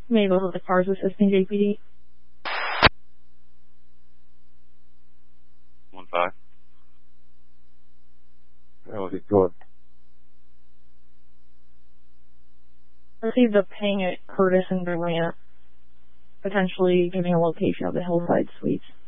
Maybe those are the cars assisting JPD. 1-5. Where was it going? Received a ping at Curtis and Durant, potentially giving a location of the Hillside Suites.